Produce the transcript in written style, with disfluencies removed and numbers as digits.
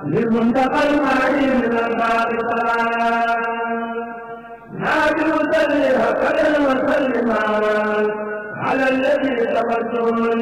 للمنتقى المعين من الباب نادي وسلم فكر وسلم على الذي تقدم